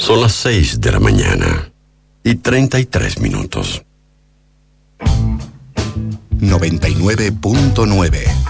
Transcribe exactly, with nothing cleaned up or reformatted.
Son las seis de la mañana y treinta y tres minutos. noventa y nueve punto nueve